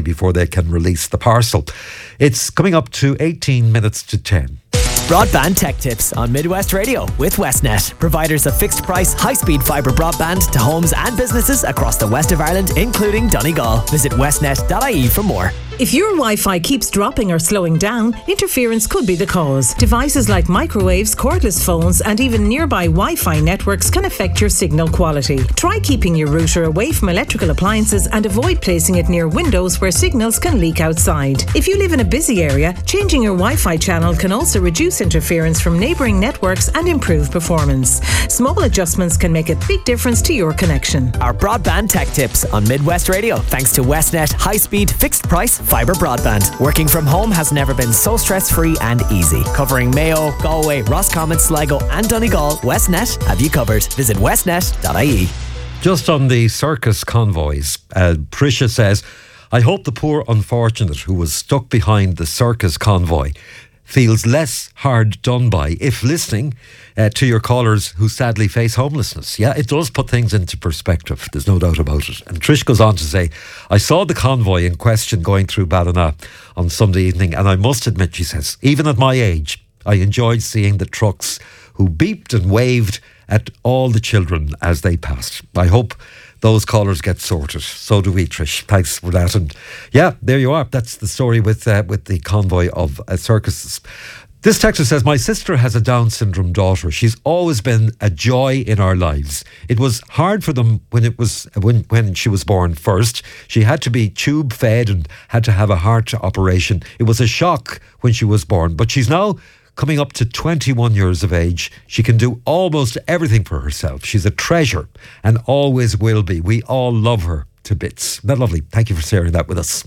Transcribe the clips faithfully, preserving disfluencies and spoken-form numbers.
before they can release the parcel. It's coming up to eighteen minutes to ten. Broadband Tech Tips on Midwest Radio with Westnet, providers of fixed price, high-speed fibre broadband to homes and businesses across the west of Ireland, including Donegal. Visit westnet dot I E for more. If your Wi-Fi keeps dropping or slowing down, interference could be the cause. Devices like microwaves, cordless phones, and even nearby Wi-Fi networks can affect your signal quality. Try keeping your router away from electrical appliances and avoid placing it near windows where signals can leak outside. If you live in a busy area, changing your Wi-Fi channel can also reduce interference from neighbouring networks and improve performance. Small adjustments can make a big difference to your connection. Our Broadband Tech Tips on Midwest Radio, thanks to Westnet high-speed, fixed-price fibre broadband. Working from home has never been so stress-free and easy. Covering Mayo, Galway, Roscommon, Sligo and Donegal, Westnet have you covered. Visit westnet dot I E. Just on the circus convoys, uh, Prisha says, I hope the poor unfortunate who was stuck behind the circus convoy feels less hard done by if listening uh, to your callers who sadly face homelessness. Yeah, it does put things into perspective. There's no doubt about it. And Trish goes on to say, I saw the convoy in question going through Ballina on Sunday evening, and I must admit, she says, even at my age, I enjoyed seeing the trucks who beeped and waved at all the children as they passed. I hope those callers get sorted. So do we, Trish. Thanks for that. And yeah, there you are. That's the story with uh, with the convoy of uh, circuses. This texter says, my sister has a Down syndrome daughter. She's always been a joy in our lives. It was hard for them when it was when, when she was born first. She had to be tube fed and had to have a heart operation. It was a shock when she was born, but she's now coming up to twenty-one years of age. She can do almost everything for herself. She's a treasure and always will be. We all love her to bits. Isn't that lovely? Thank you for sharing that with us.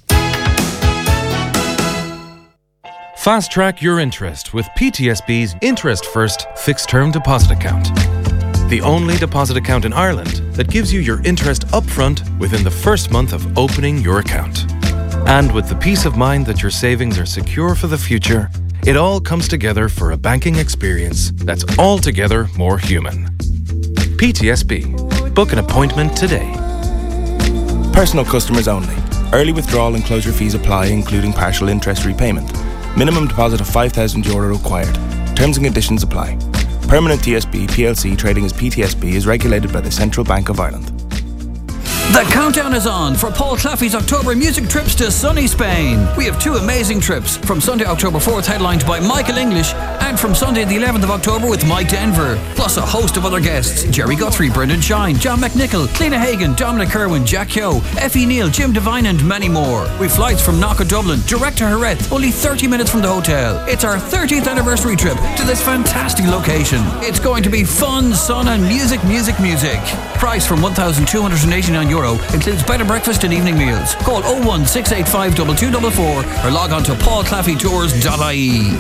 Fast track your interest with P T S B's Interest First Fixed Term Deposit Account. The only deposit account in Ireland that gives you your interest upfront within the first month of opening your account. And with the peace of mind that your savings are secure for the future, it all comes together for a banking experience that's altogether more human. P T S B. Book an appointment today. Personal customers only. Early withdrawal and closure fees apply, including partial interest repayment. Minimum deposit of five thousand euro required. Terms and conditions apply. Permanent T S B P L C trading as P T S B is regulated by the Central Bank of Ireland. The countdown is on for Paul Claffey's October music trips to sunny Spain. We have two amazing trips, from Sunday October fourth headlined by Michael English, and from Sunday the eleventh of October with Mike Denver, plus a host of other guests: Jerry Guthrie, Brendan Shine, John McNichol, Cliona Hagan, Dominic Kerwin, Jack Keogh, Effie Neal, Jim Devine and many more. With flights from Knock of Dublin direct to Jerez, only thirty minutes from the hotel. It's our thirtieth anniversary trip to this fantastic location. It's going to be fun, sun and music, music, music. Price from one thousand two hundred eighty-nine euro, includes bed and breakfast and evening meals. Call oh one six eight five two two four four or log on to paul claffey tours dot I E.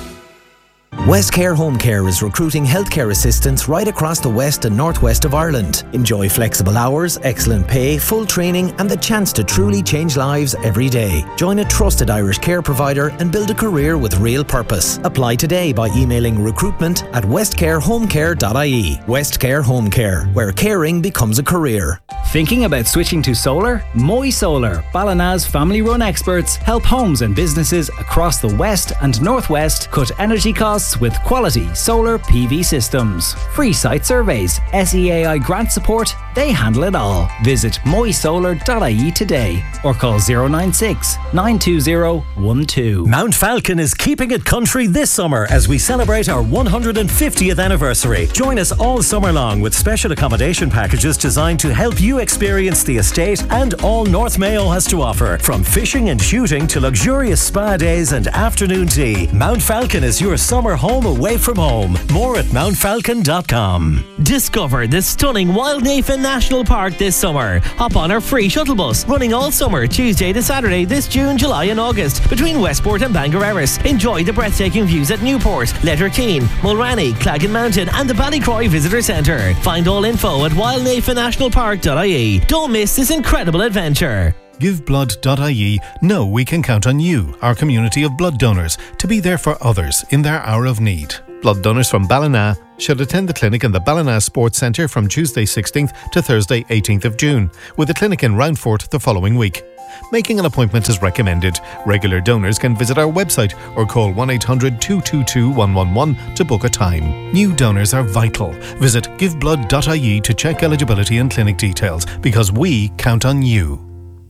Westcare Home Care is recruiting healthcare assistants right across the west and northwest of Ireland. Enjoy flexible hours, excellent pay, full training and the chance to truly change lives every day. Join a trusted Irish care provider and build a career with real purpose. Apply today by emailing recruitment at westcare home care dot I E. Westcare Home Care, where caring becomes a career. Thinking about switching to solar? Moy Solar, Ballina's family-run experts, help homes and businesses across the west and northwest cut energy costs with quality solar P V systems. Free site surveys, S E A I grant support, they handle it all. Visit moy solar dot I E today or call zero nine six nine two zero one two. Mount Falcon is keeping it country this summer as we celebrate our one hundred fiftieth anniversary. Join us all summer long with special accommodation packages designed to help you experience the estate and all North Mayo has to offer. From fishing and shooting to luxurious spa days and afternoon tea, Mount Falcon is your summer home away from home. More at mount falcon dot com. Discover the stunning Wild Nathan National Park this summer. Hop on our free shuttle bus running all summer, Tuesday to Saturday this June, July and August between Westport and Bangor Erris. Enjoy the breathtaking views at Newport, Letterkeene, Mulranny, Claggan Mountain and the Ballycroy Visitor Centre. Find all info at wild nathan national park dot I E. Don't miss this incredible adventure. give blood dot I E know we can count on you, our community of blood donors, to be there for others in their hour of need. Blood donors from Ballina should attend the clinic in the Ballina Sports Centre from Tuesday sixteenth to Thursday eighteenth of June, with a clinic in Roundfort the following week. Making an appointment is recommended. Regular donors can visit our website or call one eight hundred two two two one one one to book a time. New donors are vital. Visit give blood dot I E to check eligibility and clinic details, because we count on you.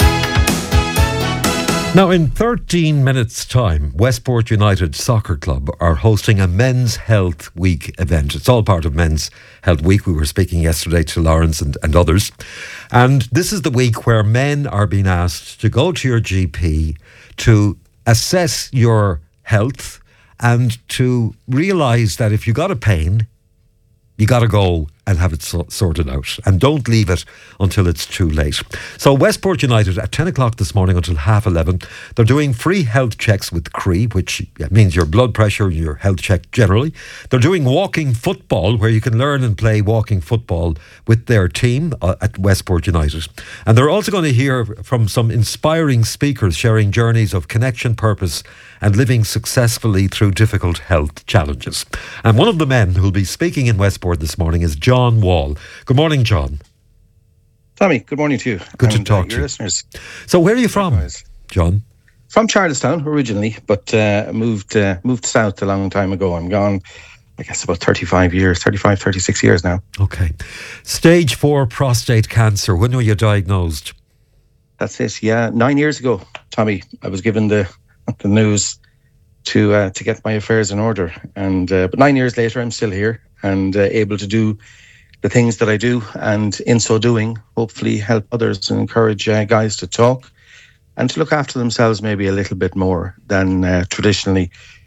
Now, in thirteen minutes' time, Westport United Soccer Club are hosting a Men's Health Week event. It's all part of Men's Health Week. We were speaking yesterday to Lawrence and, and others. And this is the week where men are being asked to go to your G P to assess your health and to realise that if you got a pain, you got to go and have it so- sorted out. And don't leave it until it's too late. So Westport United at ten o'clock this morning until half eleven, they're doing free health checks with C R E, which means your blood pressure, your health check generally. They're doing walking football, where you can learn and play walking football with their team uh, at Westport United. And they're also going to hear from some inspiring speakers sharing journeys of connection, purpose and living successfully through difficult health challenges. And one of the men who'll be speaking in Westport this morning is John Wall. Good morning, John. Tommy, good morning to you. Good and, to talk uh, to your you. listeners. So where are you from, Likewise. John? From Charlestown originally, but uh, moved uh, moved south a long time ago. I'm gone, I guess, about thirty-five years, thirty-five, thirty-six years now. Okay. Stage four prostate cancer. When were you diagnosed? That's it, yeah. Nine years ago, Tommy, I was given the the news to uh, to get my affairs in order. And uh, but nine years later, I'm still here and uh, able to do the things that I do, and in so doing, hopefully help others and encourage uh, guys to talk and to look after themselves maybe a little bit more than uh, traditionally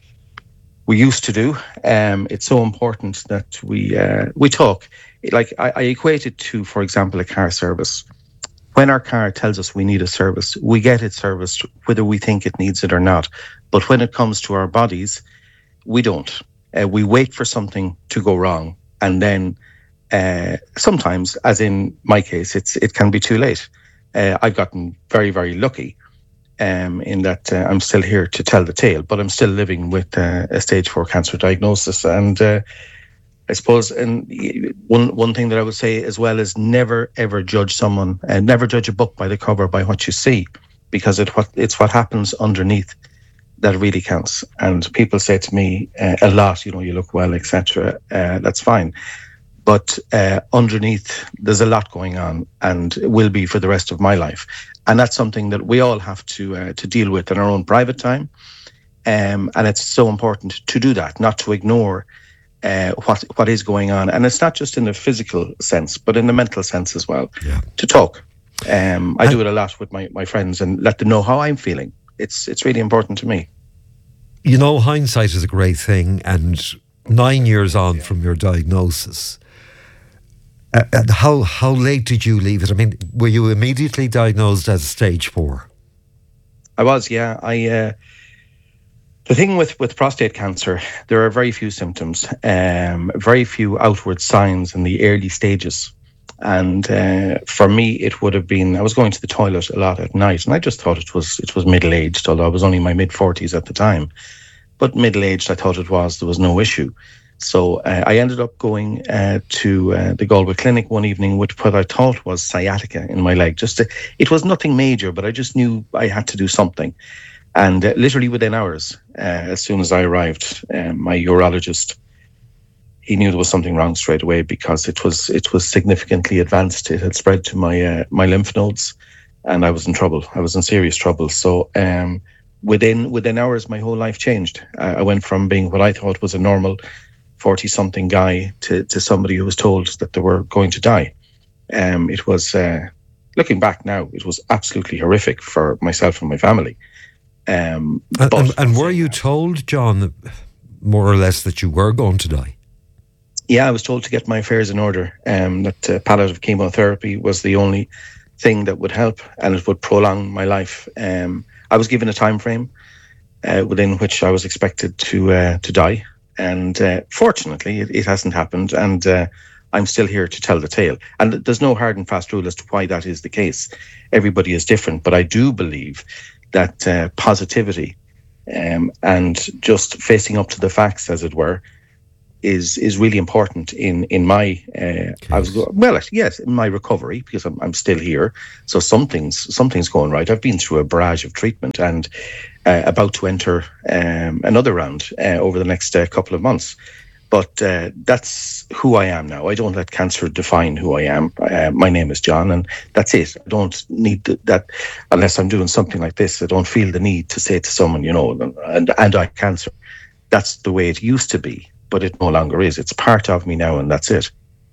we used to do. Um, it's so important that we uh, we talk. Like I, I equate it to, for example, a car service. When our car tells us we need a service, we get it serviced whether we think it needs it or not. But when it comes to our bodies, we don't. Uh, we wait for something to go wrong, and then uh, sometimes, as in my case, it's it can be too late. Uh, I've gotten very, very lucky um, in that uh, I'm still here to tell the tale, but I'm still living with uh, a stage four cancer diagnosis. And uh, I suppose, and one one thing that I would say as well is never ever judge someone, and never judge a book by the cover, by what you see, because it what it's what happens underneath that really counts. And people say to me uh, a lot, you know, you look well, et cetera. Uh, that's fine, but uh, underneath there's a lot going on, and it will be for the rest of my life. And that's something that we all have to uh, to deal with in our own private time. Um, and it's so important to do that, not to ignore Uh, what what is going on. And it's not just in the physical sense, but in the mental sense as well. Yeah. To talk. Um, I do it a lot with my, my friends and let them know how I'm feeling. It's it's really important to me. You know, hindsight is a great thing, and nine years on from your diagnosis, uh, and how how late did you leave it? I mean, were you immediately diagnosed as stage four? I was, yeah. I uh, The thing with, with prostate cancer, there are very few symptoms, um, very few outward signs in the early stages. And uh, for me, it would have been, I was going to the toilet a lot at night, and I just thought it was it was middle-aged, although I was only in my mid-forties at the time. But middle-aged, I thought it was, there was no issue. So uh, I ended up going uh, to uh, the Galway Clinic one evening with what I thought was sciatica in my leg. Just to, it was nothing major, but I just knew I had to do something. And uh, literally within hours, uh, as soon as I arrived, uh, my urologist, he knew there was something wrong straight away, because it was it was significantly advanced. It had spread to my uh, my lymph nodes, and I was in trouble. I was in serious trouble. So um, within within hours, my whole life changed. Uh, I went from being what I thought was a normal forty-something guy to, to somebody who was told that they were going to die. Um, it was, uh, looking back now, it was absolutely horrific for myself and my family. Um, and, and, and were you told, John, more or less that you were going to die? Yeah, I was told to get my affairs in order, um, that uh, palliative chemotherapy was the only thing that would help, and it would prolong my life. Um, I was given a time frame uh, within which I was expected to uh, to die, and uh, fortunately, it, it hasn't happened, and uh, I'm still here to tell the tale. And there's no hard and fast rule as to why that is the case. Everybody is different, but I do believe that uh, positivity um, and just facing up to the facts, as it were, is is really important in in my uh, I was well yes in my recovery, because I'm I'm still here, so something's something's going right. I've been through a barrage of treatment and uh, about to enter um, another round uh, over the next uh, couple of months. But uh, that's who I am now. I don't let cancer define who I am. Uh, my name is John, and that's it. I don't need th- that unless I'm doing something like this. I don't feel the need to say to someone, you know, and, and I have cancer. That's the way it used to be, but it no longer is. It's part of me now, and that's it.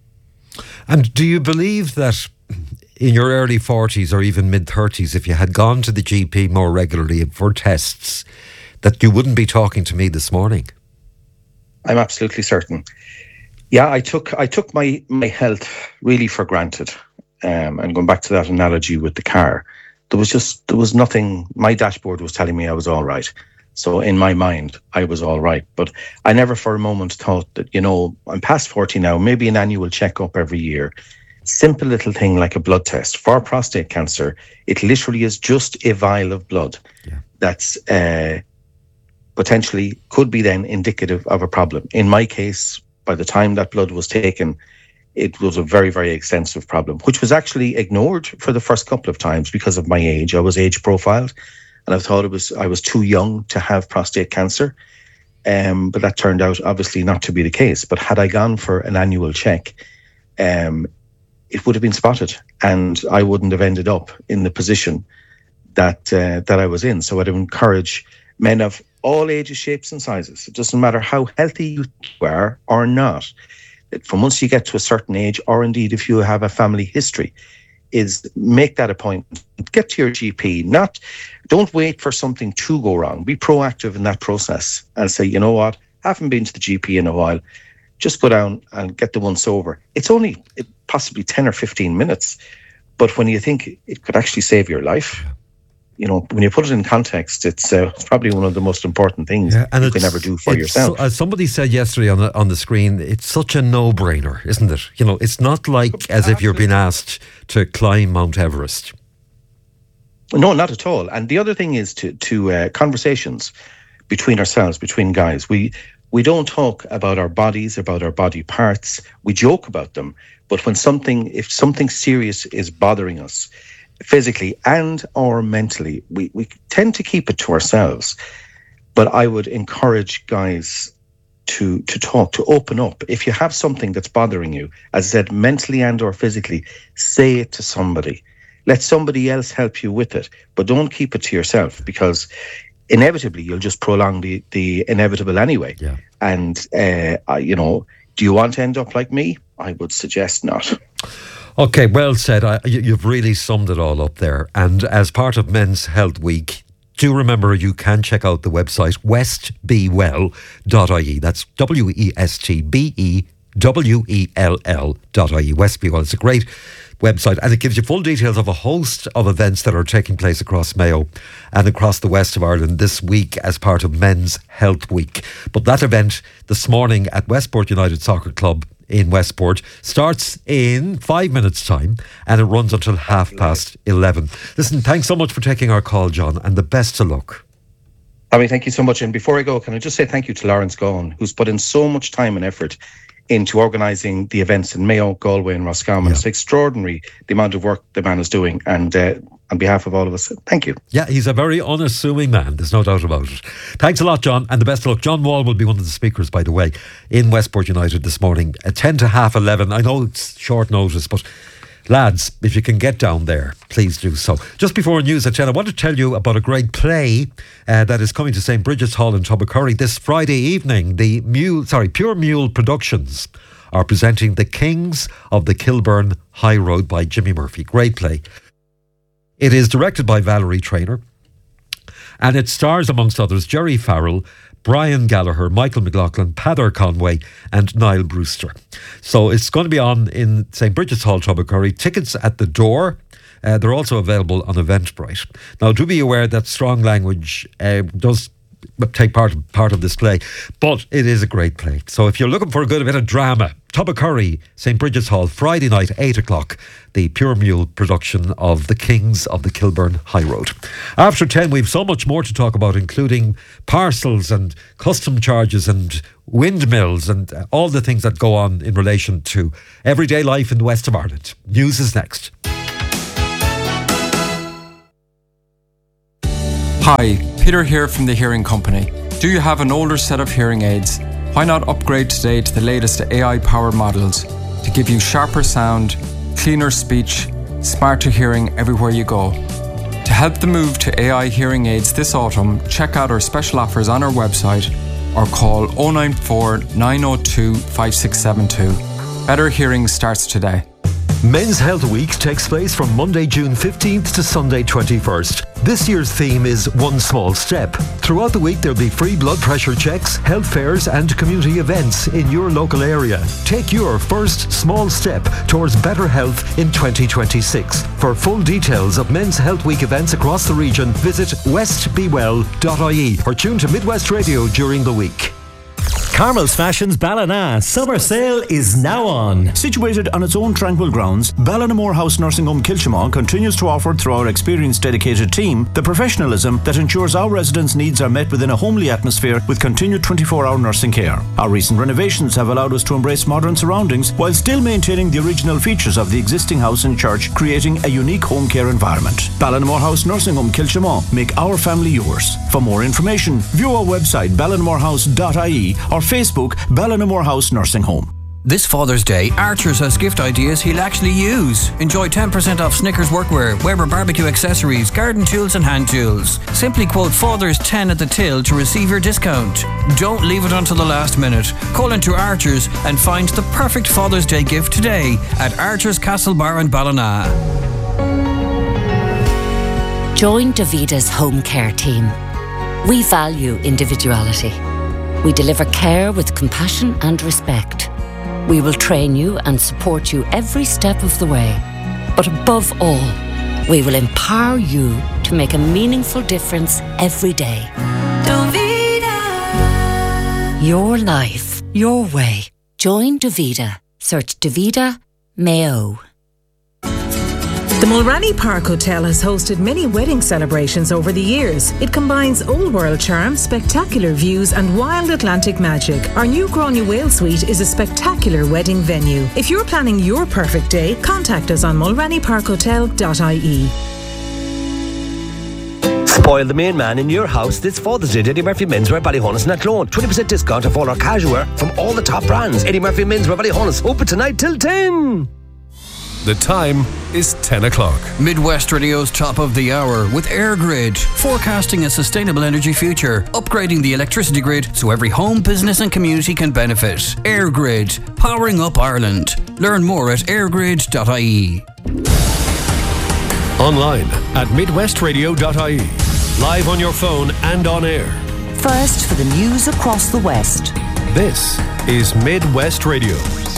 And do you believe that in your early forties or even mid-thirties, if you had gone to the G P more regularly for tests, that you wouldn't be talking to me this morning? I'm absolutely certain. Yeah, I took I took my, my health really for granted. Um, and going back to that analogy with the car, there was just, there was nothing, my dashboard was telling me I was all right. So in my mind, I was all right. But I never for a moment thought that, you know, I'm past forty now, maybe an annual checkup every year. Simple little thing like a blood test. For prostate cancer, it literally is just a vial of blood yeah. that's... Uh, potentially could be then indicative of a problem. In my case, by the time that blood was taken, it was a very, very extensive problem, which was actually ignored for the first couple of times because of my age. I was age profiled, and I thought it was I was too young to have prostate cancer. Um, but that turned out obviously not to be the case. But had I gone for an annual check, um, it would have been spotted, and I wouldn't have ended up in the position that uh, that I was in. So I'd encourage men of all ages, shapes and sizes. It doesn't matter how healthy you are or not. From once you get to a certain age, or indeed if you have a family history, is make that appointment. Get to your G P. Not, don't wait for something to go wrong. Be proactive in that process and say, you know what, haven't been to the G P in a while. Just go down and get the once over. It's only possibly ten or fifteen minutes, but when you think it could actually save your life, you know, when you put it in context, it's, uh, it's probably one of the most important things yeah, and you can ever do for yourself. So, as somebody said yesterday on the, on the screen, it's such a no-brainer, isn't it? You know, it's not like Absolutely. as if you're being asked to climb Mount Everest. No, not at all. And the other thing is to to uh, conversations between ourselves, between guys. We we don't talk about our bodies, about our body parts. We joke about them. But when something, if something serious is bothering us, physically and or mentally, we, we tend to keep it to ourselves. But I would encourage guys to to talk, to open up. If you have something that's bothering you, as I said, mentally and or physically, say it to somebody. Let somebody else help you with it, but don't keep it to yourself, because inevitably you'll just prolong the, the inevitable anyway. Yeah. And, uh, I, you know, do you want to end up like me? I would suggest not. Okay, well said. I, you've really summed it all up there. And as part of Men's Health Week, do remember you can check out the website west be well dot I E. That's W E S T B E W E L L dot I E. West Be Well. It's a great website, and it gives you full details of a host of events that are taking place across Mayo and across the west of Ireland this week as part of Men's Health Week. But that event this morning at Westport United Soccer Club in Westport starts in five minutes' time, and it runs until half past eleven. Listen, thanks so much for taking our call, John, and the best of luck. I mean, thank you so much. And before I go, can I just say thank you to Lawrence Gaughan, who's put in so much time and effort into organising the events in Mayo, Galway and Roscommon. Yeah. It's extraordinary the amount of work the man is doing, and uh, on behalf of all of us, thank you. Yeah, he's a very unassuming man, there's no doubt about it. Thanks a lot, John, and the best of luck. John Wall will be one of the speakers, by the way, in Westport United this morning at ten to half eleven. I know it's short notice, but lads, if you can get down there, please do so. Just before news at ten, I want to tell you about a great play uh, that is coming to Saint Bridget's Hall in Tubbercurry this Friday evening. The Mule, sorry, Pure Mule Productions are presenting The Kings of the Kilburn High Road by Jimmy Murphy. Great play. It is directed by Valerie Traynor, and it stars, amongst others, Jerry Farrell, Brian Gallagher, Michael McLaughlin, Pather Conway and Niall Brewster. So it's going to be on in Saint Bridget's Hall, Tubbercurry. Tickets at the door. Uh, they're also available on Eventbrite. Now, do be aware that strong language uh, does take part part of this play. But it is a great play. So if you're looking for a good bit of drama, Tubbercurry, Saint Bridget's Hall, Friday night, eight o'clock, the Pure Mule production of The Kings of the Kilburn High Road. After ten, we've so much more to talk about, including parcels and custom charges and windmills and all the things that go on in relation to everyday life in the west of Ireland. News is next. Hi, Peter here from the Hearing Company. Do you have an older set of hearing aids? Why not upgrade today to the latest A I-powered models to give you sharper sound, cleaner speech, smarter hearing everywhere you go? To help the move to A I hearing aids this autumn, check out our special offers on our website or call oh nine four, nine oh two, five six seven two. Better hearing starts today. Men's Health Week takes place from Monday, June fifteenth to Sunday, twenty-first. This year's theme is One Small Step. Throughout the week, there'll be free blood pressure checks, health fairs and community events in your local area. Take your first small step towards better health in twenty twenty-six. For full details of Men's Health Week events across the region, visit west be well dot I E or tune to Midwest Radio during the week. Carmel's Fashions Ballina summer sale is now on. Situated on its own tranquil grounds, Ballinamore House Nursing Home Kilchimon continues to offer, through our experienced dedicated team, the professionalism that ensures our residents' needs are met within a homely atmosphere with continued twenty-four hour nursing care. Our recent renovations have allowed us to embrace modern surroundings while still maintaining the original features of the existing house and church, creating a unique home care environment. Ballinamore House Nursing Home Kilchimon, make our family yours. For more information, view our website ballinamore house dot I E or Facebook Ballinamore House Nursing Home. This Father's Day, Archers has gift ideas he'll actually use. Enjoy ten percent off Snickers workwear, Weber barbecue accessories, garden tools and hand tools. Simply quote Father's ten at the till to receive your discount. Don't leave it until the last minute. Call into Archers and find the perfect Father's Day gift today at Archers Castle Bar in Ballina. Join Davida's home care team. We value individuality. We deliver care with compassion and respect. We will train you and support you every step of the way. But above all, we will empower you to make a meaningful difference every day. Davida. Your life, your way. Join Davida. Search Davida Mayo. The Mulranny Park Hotel has hosted many wedding celebrations over the years. It combines old world charm, spectacular views and wild Atlantic magic. Our new Gráinne Whale Suite is a spectacular wedding venue. If you're planning your perfect day, contact us on mulranny park hotel dot I E. Spoil the main man in your house this Father's Day at Eddie Murphy Menswear, Ballyhonus and Athlone. twenty percent discount off all our casual wear from all the top brands. Eddie Murphy Menswear, Ballyhonus, open tonight till ten. The time is ten o'clock. Midwest Radio's top of the hour with AirGrid, forecasting a sustainable energy future, upgrading the electricity grid so every home, business and community can benefit. AirGrid, powering up Ireland. Learn more at airgrid dot I E. Online at midwest radio dot I E. Live on your phone and on air. First for the news across the West. This is Midwest Radio.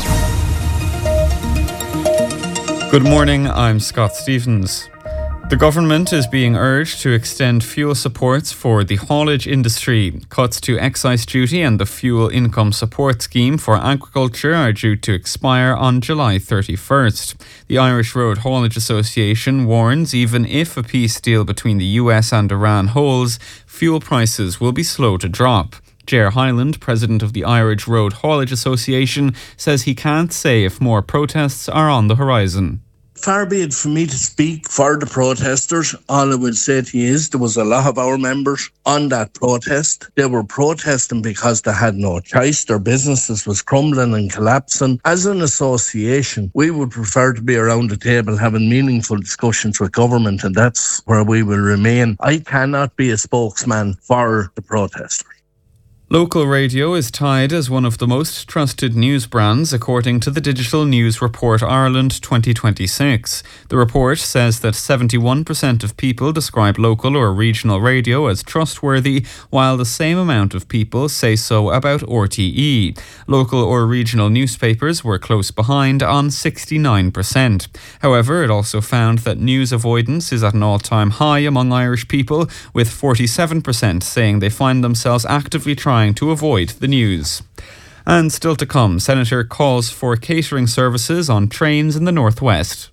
Good morning, I'm Scott Stevens. The government is being urged to extend fuel supports for the haulage industry. Cuts to excise duty and the fuel income support scheme for agriculture are due to expire on July thirty-first. The Irish Road Haulage Association warns even if a peace deal between the U S and Iran holds, fuel prices will be slow to drop. Ger Hyland, president of the Irish Road Haulage Association, says he can't say if more protests are on the horizon. Far be it for me to speak for the protesters. All I would say to you is there was a lot of our members on that protest. They were protesting because they had no choice. Their businesses was crumbling and collapsing. As an association, we would prefer to be around the table having meaningful discussions with government, and that's where we will remain. I cannot be a spokesman for the protesters. Local radio is tied as one of the most trusted news brands according to the Digital News Report Ireland twenty twenty-six. The report says that seventy-one percent of people describe local or regional radio as trustworthy, while the same amount of people say so about R T E. Local or regional newspapers were close behind on sixty-nine percent. However, it also found that news avoidance is at an all-time high among Irish people, with forty-seven percent saying they find themselves actively trying to avoid the news. And still to come, Senator calls for catering services on trains in the northwest.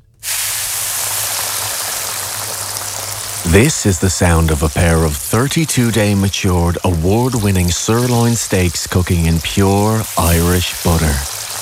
This is the sound of a pair of thirty-two day matured, award-winning sirloin steaks cooking in pure Irish butter.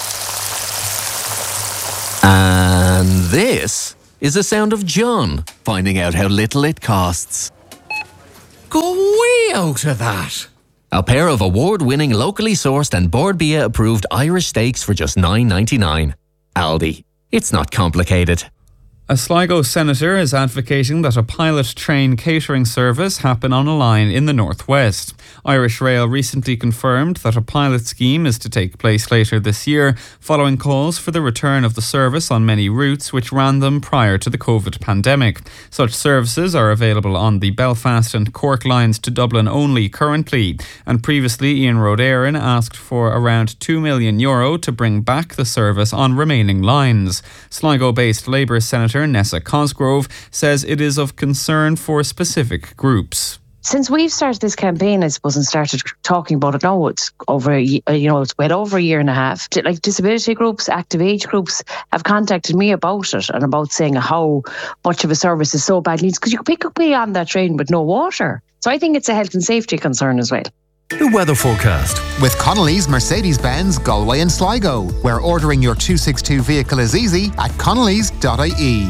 And this is the sound of John finding out how little it costs. Go way out of that! A pair of award-winning, locally sourced and Bord Bia approved Irish steaks for just nine ninety-nine. Aldi. It's not complicated. A Sligo senator is advocating that a pilot train catering service happen on a line in the northwest. Irish Rail recently confirmed that a pilot scheme is to take place later this year, following calls for the return of the service on many routes which ran them prior to the COVID pandemic. Such services are available on the Belfast and Cork lines to Dublin only currently, and previously Ian Rodarin asked for around two million euro to bring back the service on remaining lines. Sligo-based Labour Senator Nessa Cosgrove says it is of concern for specific groups. Since we've started this campaign, I suppose, and started talking about it now, it's over, a, you know, it's well over a year and a half. Like disability groups, active age groups have contacted me about it and about saying how much of a service is so bad needs, because you can pick up me on that train with no water. So I think it's a health and safety concern as well. The weather forecast with Connolly's Mercedes-Benz Galway and Sligo, where ordering your two sixty-two vehicle is easy at connellys dot I E.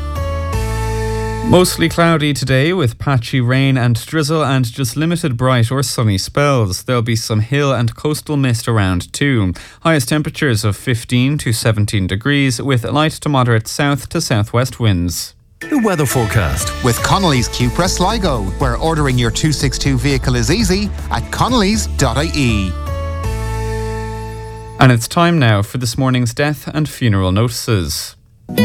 Mostly cloudy today with patchy rain and drizzle and just limited bright or sunny spells. There'll be some hill and coastal mist around too. Highest temperatures of fifteen to seventeen degrees with light to moderate south to southwest winds. The weather forecast with Connolly's Cupra Sligo, where ordering your two sixty-two vehicle is easy at connellys dot I E. And it's time now for this morning's death and funeral notices.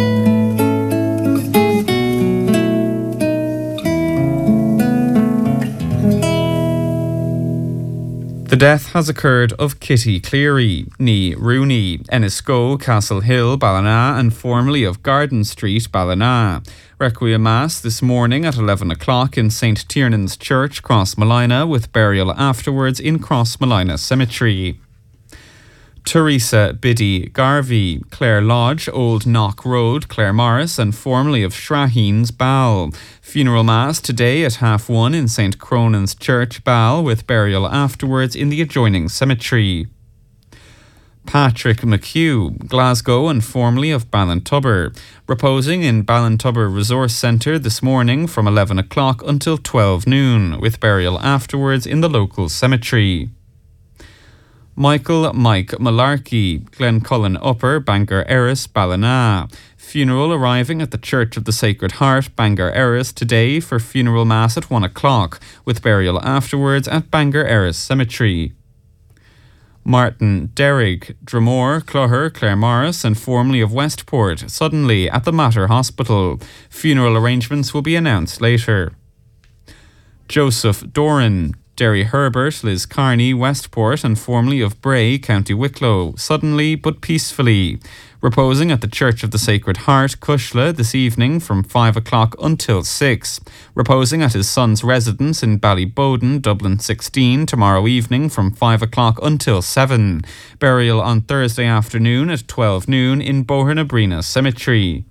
The death has occurred of Kitty Cleary, née Rooney, Ennisco, Castle Hill, Ballina, and formerly of Garden Street, Ballina. Requiem Mass this morning at eleven o'clock in Saint Tiernan's Church, Crossmolina, with burial afterwards in Crossmolina Cemetery. Teresa Biddy Garvey, Clare Lodge, Old Knock Road, Claremorris, and formerly of Shraheens, Ball. Funeral Mass today at half one in Saint Cronan's Church, Ball, with burial afterwards in the adjoining cemetery. Patrick McHugh, Glasgow and formerly of Ballintubber, reposing in Ballintubber Resource Centre this morning from eleven o'clock until twelve noon, with burial afterwards in the local cemetery. Michael Mike Malarkey, Glencullen Upper, Bangor Erris, Ballina. Funeral arriving at the Church of the Sacred Heart, Bangor Erris, today for funeral mass at one o'clock, with burial afterwards at Bangor Erris Cemetery. Martin Derrig, Dromore, Clogher, Claremorris, and formerly of Westport, suddenly at the Mater Hospital. Funeral arrangements will be announced later. Joseph Doran, Derry Herbert, Liz Carney, Westport, and formerly of Bray, County Wicklow, suddenly but peacefully. Reposing at the Church of the Sacred Heart, Cushla, this evening from five o'clock until six. Reposing at his son's residence in Ballyboden, Dublin sixteen, tomorrow evening from five o'clock until seven. Burial on Thursday afternoon at twelve noon in Bohernabrina Cemetery.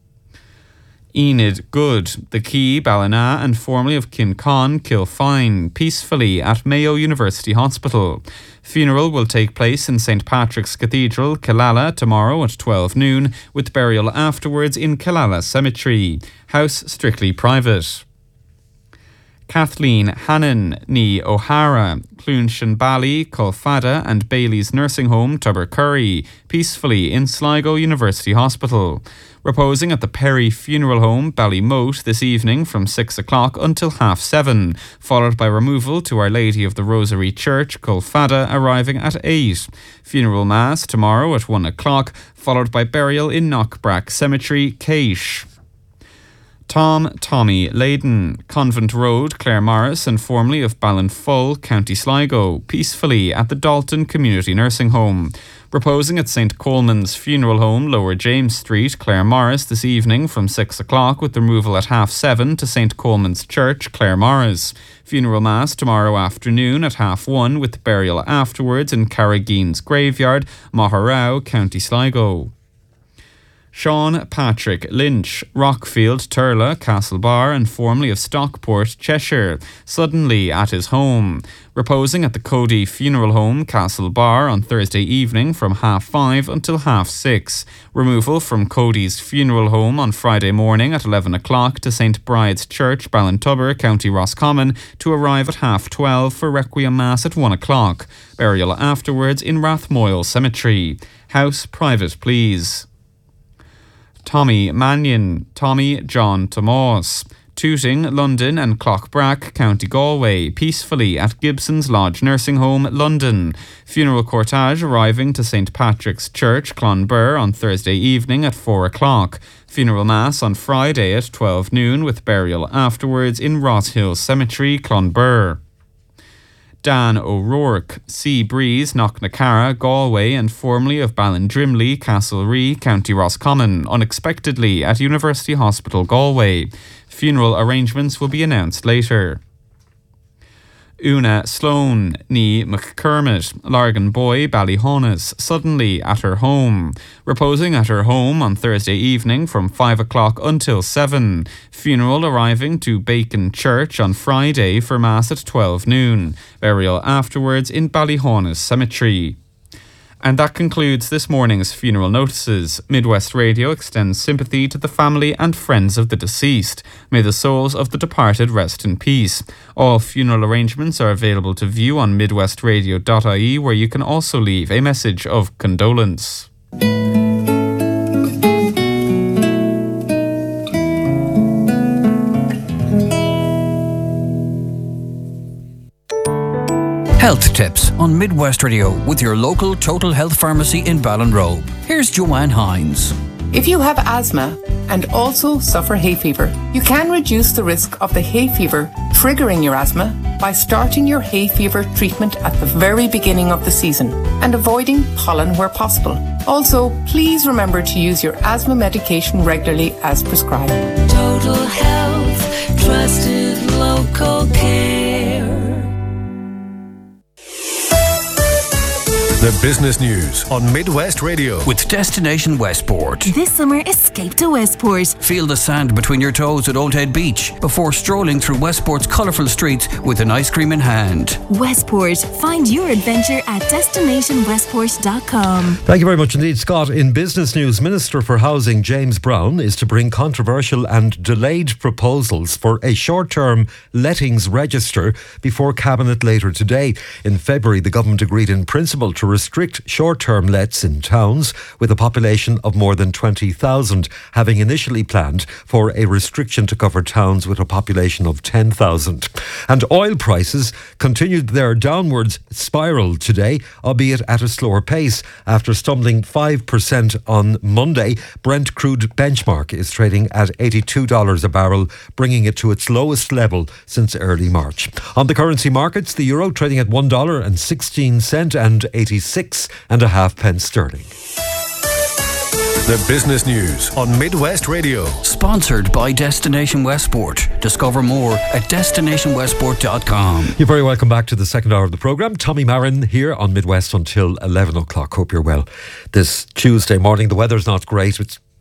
Enid Good, the Key, Ballina, and formerly of Kincon, Kilfine, peacefully at Mayo University Hospital. Funeral will take place in Saint Patrick's Cathedral, Killala, tomorrow at twelve noon, with burial afterwards in Killala Cemetery. House strictly private. Kathleen Hannon ní O'Hara, Clunshan Bally, Colfada and Bailey's Nursing Home, Tubbercurry, peacefully in Sligo University Hospital. Reposing at the Perry Funeral Home, Ballymote, this evening from six o'clock until half seven, followed by removal to Our Lady of the Rosary Church, Colfada, arriving at eight. Funeral Mass tomorrow at one o'clock, followed by burial in Knockbrack Cemetery, Caish. Tom Tommy Leyden, Convent Road, Claremorris and formerly of Ballinfull, County Sligo, peacefully at the Dalton Community Nursing Home. Reposing at Saint Coleman's Funeral Home, Lower James Street, Claremorris, this evening from six o'clock with removal at half seven to Saint Coleman's Church, Claremorris. Funeral Mass tomorrow afternoon at half one with burial afterwards in Carrageen's Graveyard, Maharow, County Sligo. Sean Patrick Lynch, Rockfield, Turla, Castlebar and formerly of Stockport, Cheshire, suddenly at his home. Reposing at the Cody Funeral Home, Castlebar on Thursday evening from half five until half six. Removal from Cody's Funeral Home on Friday morning at eleven o'clock to Saint Bride's Church, Ballintubber, County Roscommon, to arrive at half twelve for Requiem Mass at one o'clock. Burial afterwards in Rathmoyle Cemetery. House private, please. Tommy Mannion, Tommy John Tomas, Tooting, London and Clockbrack, County Galway, peacefully at Gibson's Lodge Nursing Home, London. Funeral cortege arriving to Saint Patrick's Church, Clonbur on Thursday evening at four o'clock. Funeral Mass on Friday at twelve noon with burial afterwards in Rosshill Cemetery, Clonbur. Dan O'Rourke, Sea Breeze, Knocknacarra, Galway and formerly of Ballindrimley, Castlerea, County Roscommon, unexpectedly at University Hospital, Galway. Funeral arrangements will be announced later. Una Sloan, ní McCormick, Largan Boy, Ballyhonus, suddenly at her home. Reposing at her home on Thursday evening from five o'clock until seven. Funeral arriving to Bacon Church on Friday for Mass at twelve noon. Burial afterwards in Ballyhonus Cemetery. And that concludes this morning's funeral notices. Midwest Radio extends sympathy to the family and friends of the deceased. May the souls of the departed rest in peace. All funeral arrangements are available to view on midwest radio dot I E, where you can also leave a message of condolence. Health tips on Midwest Radio with your local Total Health Pharmacy in Ballinrobe. Here's Joanne Hines. If you have asthma and also suffer hay fever, you can reduce the risk of the hay fever triggering your asthma by starting your hay fever treatment at the very beginning of the season and avoiding pollen where possible. Also, please remember to use your asthma medication regularly as prescribed. Total Health, trusted local care. The business news on Midwest Radio with Destination Westport. This summer, escape to Westport. Feel the sand between your toes at Old Head Beach before strolling through Westport's colourful streets with an ice cream in hand. Westport. Find your adventure at destination westport dot com. Thank you very much indeed, Scott. In business news, Minister for Housing James Brown is to bring controversial and delayed proposals for a short-term lettings register before Cabinet later today. In February, the government agreed in principle to restrict short-term lets in towns with a population of more than twenty thousand, having initially planned for a restriction to cover towns with a population of ten thousand. And oil prices continued their downwards spiral today, albeit at a slower pace. After stumbling five percent on Monday, Brent crude benchmark is trading at eighty-two dollars a barrel, bringing it to its lowest level since early March. On the currency markets, the euro trading at one dollar and sixteen cents and eighty-six and a half pence sterling. The business news on Midwest Radio. Sponsored by Destination Westport. Discover more at destination westport dot com. You're very welcome back to the second hour of the programme. Tommy Marin here on Midwest until eleven o'clock. Hope you're well this Tuesday morning. The weather's not great. It's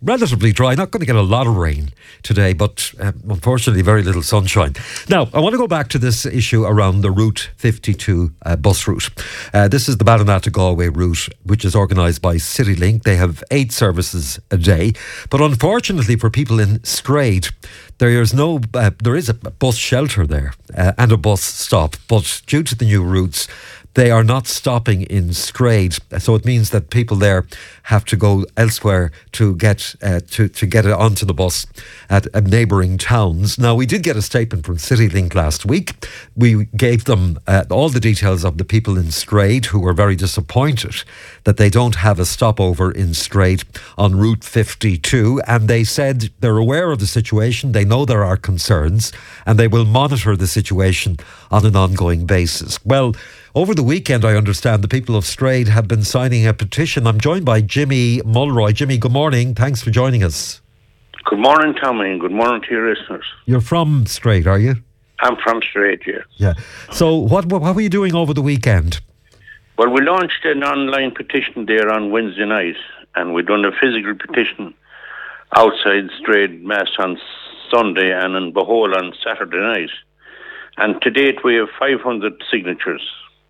relatively dry. Not going to get a lot of rain today, but uh, unfortunately very little sunshine. Now, I want to go back to this issue around the Route fifty-two uh, bus route. Uh, this is the Ballina to Galway route, which is organised by CityLink. They have eight services a day, but unfortunately for people in Strade, there is no, uh, there is a bus shelter there uh, and a bus stop, but due to the new routes, they are not stopping in Strade, so it means that people there have to go elsewhere to get uh, to to get onto the bus at uh, neighbouring towns. Now, we did get a statement from CityLink last week. We gave them uh, all the details of the people in Strade who were very disappointed that they don't have a stopover in Strade on Route fifty-two, and they said they're aware of the situation, they know there are concerns, and they will monitor the situation on an ongoing basis. Well, over the weekend, I understand the people of Strade have been signing a petition. I'm joined by Jimmy Mulroy. Jimmy, good morning. Thanks for joining us. Good morning, Tommy, and good morning to your listeners. You're from Strade, are you? I'm from Strade, yes. Yeah. So what, what what were you doing over the weekend? Well, we launched an online petition there on Wednesday night, and we've done a physical petition outside Strade Mass on Sunday and in Bohol on Saturday night. And to date, we have five hundred signatures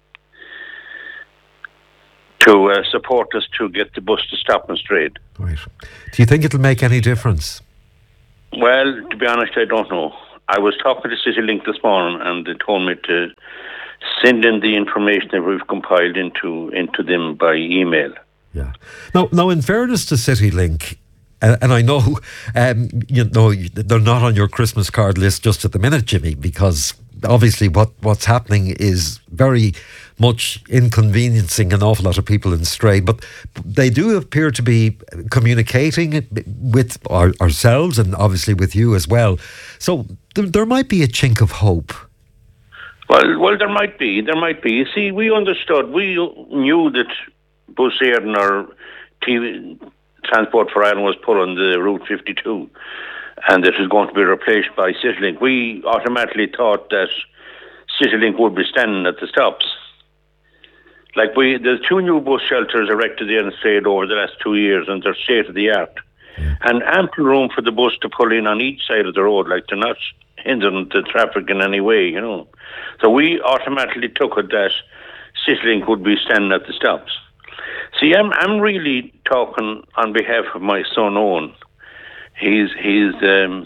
to uh, support us to get the bus to stop in Strade. Right. Do you think it'll make any difference? Well, to be honest, I don't know. I was talking to CityLink this morning, and they told me to send in the information that we've compiled into into them by email. Yeah. Now, now in fairness to CityLink, uh, and I know um, you know they're not on your Christmas card list just at the minute, Jimmy, because obviously what, what's happening is very much inconveniencing an awful lot of people in Strade, but they do appear to be communicating with our, ourselves and obviously with you as well. So th- there might be a chink of hope. Well, well, there might be. There might be. You see, we understood. We knew that Bus Éireann or T V, Transport for Ireland was put on the Route fifty-two, and that is going to be replaced by CityLink. We automatically thought that CityLink would be standing at the stops. Like we, there's two new bus shelters erected there in Strade over the last two years, and they're state of the art, mm. and ample room for the bus to pull in on each side of the road. Like they're not hindering the traffic in any way, you know. So we automatically took it that CityLink would be standing at the stops. See, I'm I'm really talking on behalf of my son Owen. He's he's um,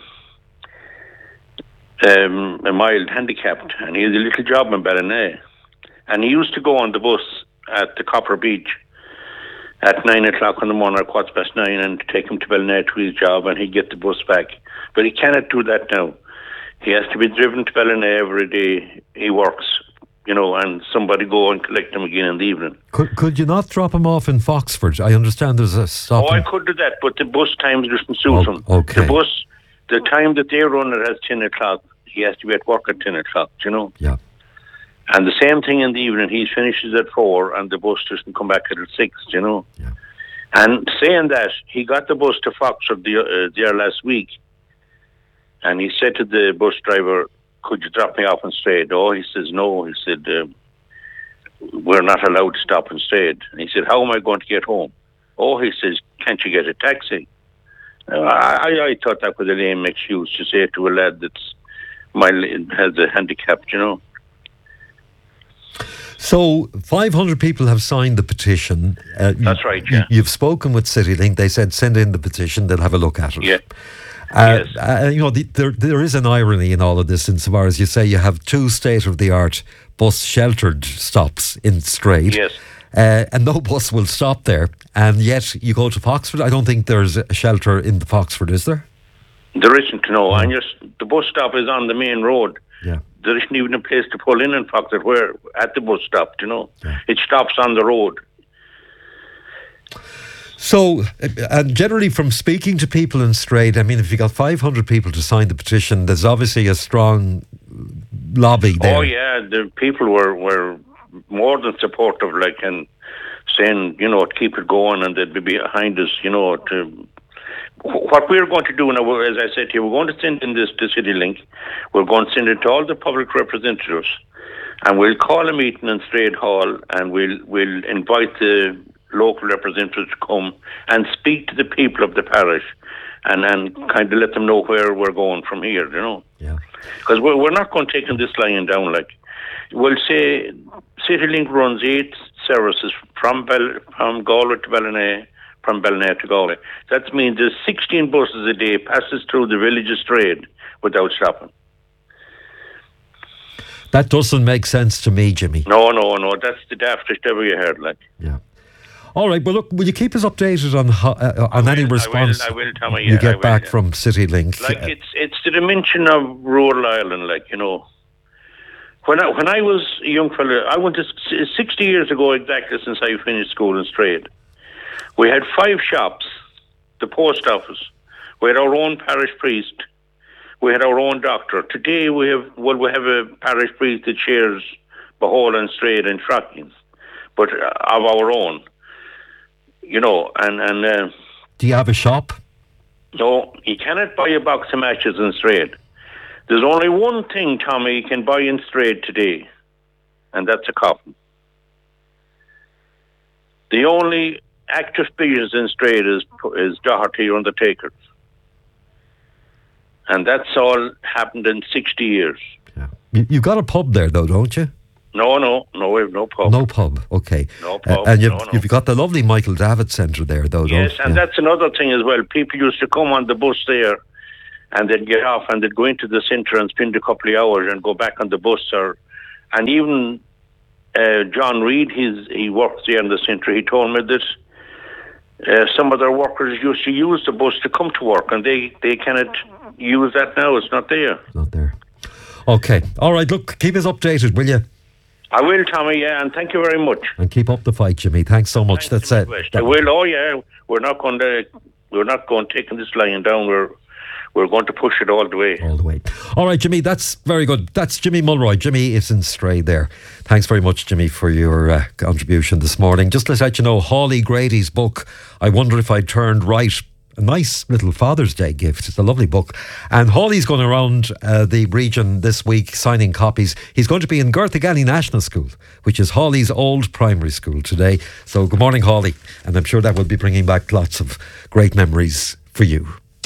um, a mild handicapped, and he has a little job in Ballina. And he used to go on the bus at the Copper Beach at nine o'clock in the morning or quarter past nine and take him to Ballina to his job, and he'd get the bus back. But he cannot do that now. He has to be driven to Ballina every day he works, you know, and somebody go and collect him again in the evening. Could could you not drop him off in Foxford? I understand there's a stop. Oh, I could do that, but the bus times doesn't suit oh, him. Okay. The bus, the time that they run it has ten o'clock. He has to be at work at ten o'clock, you know? Yeah. And the same thing in the evening. He finishes at four, and the bus doesn't come back until six, you know? Yeah. And saying that, he got the bus to Foxford the, uh, there last week, and he said to the bus driver, could you drop me off in Strade? Oh, he says, no. He said, uh, we're not allowed to stop in Strade. And he said, how am I going to get home? Oh, he says, can't you get a taxi? Uh, I, I thought that was a lame excuse to say to a lad that's mildly has a handicap, you know. So five hundred people have signed the petition. Uh, That's right, yeah. You've spoken with CityLink. They said send in the petition. They'll have a look at it. Yeah. Uh, yes. uh, you know, the, there there is an irony in all of this insofar as you say you have two state-of-the-art bus sheltered stops in Strade. Yes. Uh, and no bus will stop there. And yet you go to Foxford. I don't think there's a shelter in the Foxford, is there? There isn't, no. And just, the bus stop is on the main road. Yeah. There isn't even a place to pull in in Foxford where at the bus stop, you know. Yeah. It stops on the road. So, and generally from speaking to people in Strade, I mean, if you got five hundred people to sign the petition, there's obviously a strong lobby there. Oh, yeah, the people were, were more than supportive, like, and saying, you know, keep it going, and they'd be behind us, you know, to... What we're going to do now, as I said here, we're going to send in this to CityLink. We're going to send it to all the public representatives, and we'll call a meeting in Strade Hall, and we'll we'll invite the local representatives to come and speak to the people of the parish and, and kind of let them know where we're going from here, you know. Yeah. Because we're, we're not going to take this lying down. Like, we'll say CityLink runs eight services from Bell, from Galway to Ballina, from Ballina to Galway. That means there's sixteen buses a day passes through the village of Strayed without stopping. That doesn't make sense to me, Jimmy. No, no, no. That's the daftest ever you heard, like. Yeah. All right. Well, look, will you keep us updated on ho- uh, on I any will, response I will, I will, Tommy, you yeah, get I will, back yeah. from CityLink? Like, it's it's the dimension of rural Ireland, like, you know. When I, when I was a young fella, I went to s- sixty years ago exactly since I finished school in Strayed. We had five shops, the post office. We had our own parish priest. We had our own doctor. Today we have, well, we have a parish priest that shares Bohol and Strayed and Shrockings, but uh, of our own, you know, and... and uh, do you have a shop? No, you cannot buy a box of matches in Strayed. There's only one thing, Tommy, you can buy in Strayed today, and that's a coffin. The only active business in Strayed is, is Doherty Undertakers. And that's all happened in sixty years. You, you've got a pub there, though, don't you? No, no, no, we have no pub. No pub, okay. No pub, uh, and you've, no, no. you've got the lovely Michael Davitt Centre there, though, Yes, don't and you? that's another thing as well. People used to come on the bus there, and they'd get off and they'd go into the centre and spend a couple of hours and go back on the bus. Or, and even uh, John Reid, he's, he works there in the centre, he told me that uh, some of their workers used to use the bus to come to work, and they, they cannot use that now. It's not there. Not there. Okay. All right, look, keep us updated, will you? I will, Tommy, yeah, and thank you very much. And keep up the fight, Jimmy. Thanks so much. That's it. I will, oh yeah, we're not going to, we're not going to take this lying down. We're We're going to push it all the way. All the way. All right, Jimmy, that's very good. That's Jimmy Mulroy. Jimmy is in Stray there. Thanks very much, Jimmy, for your uh, contribution this morning. Just to let you know, Hawley Grady's book, I Wonder If I Turned Right, a nice little Father's Day gift. It's a lovely book. And Hawley's going around uh, the region this week signing copies. He's going to be in Garthagally National School, which is Hawley's old primary school today. So good morning, Hawley. And I'm sure that will be bringing back lots of great memories for you.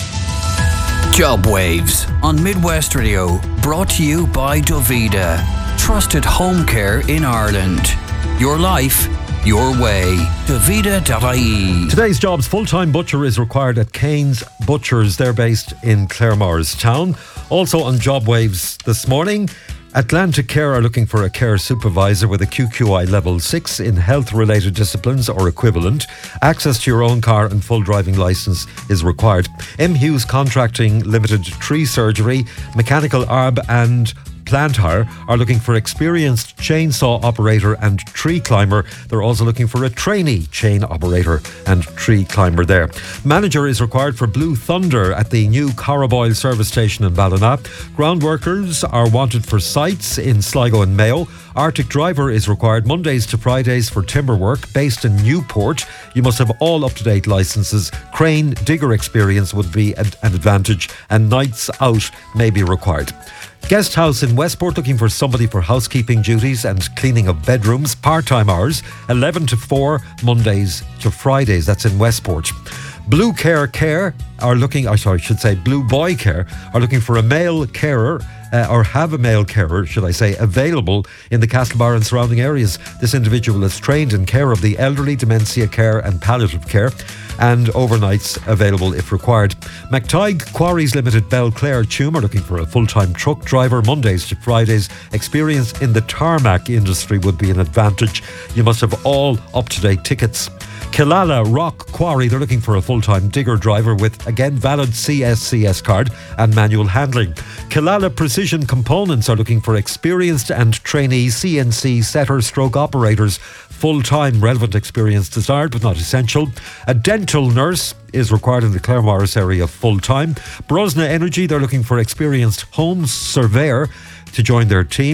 Job Waves on Midwest Radio, brought to you by Dovida. Trusted home care in Ireland. Your life, your way. Dovida dot I E. Today's jobs, full-time butcher is required at Kane's Butchers. They're based in Claremorris Town. Also on Job Waves this morning, Atlantic Care are looking for a care supervisor with a Q Q I level six in health-related disciplines or equivalent. Access to your own car and full driving licence is required. M. Hughes Contracting Limited Tree Surgery, Mechanical Arb and Plant Hire are looking for experienced chainsaw operator and tree climber. They're also looking for a trainee chain operator and tree climber there. Manager is required for Blue Thunder at the new Carraboyle service station in Ballina. Ground workers are wanted for sites in Sligo and Mayo. Arctic driver is required Mondays to Fridays for timber work based in Newport. You must have all up-to-date licences. Crane digger experience would be an advantage, and nights out may be required. Guest House in Westport looking for somebody for housekeeping duties and cleaning of bedrooms. Part-time hours, eleven to four, Mondays to Fridays. That's in Westport. Blue Care Care are looking, oh, sorry, I should say Blue Boy Care are looking for a male carer, uh, or have a male carer, should I say, available in the Castlebar and surrounding areas. This individual is trained in care of the elderly, dementia care and palliative care, and overnights available if required. McTighe Quarries Limited Belclare Tuam are looking for a full-time truck driver Mondays to Fridays. Experience in the tarmac industry would be an advantage. You must have all up-to-date tickets. Killala Rock Quarry, they're looking for a full-time digger driver with, again, valid C S C S card and manual handling. Killala Precision Components are looking for experienced and trainee C N C setter stroke operators. Full-time, relevant experience desired but not essential. A dental nurse is required in the Claremorris area full-time. Brosna Energy, they're looking for experienced home surveyor to join their team.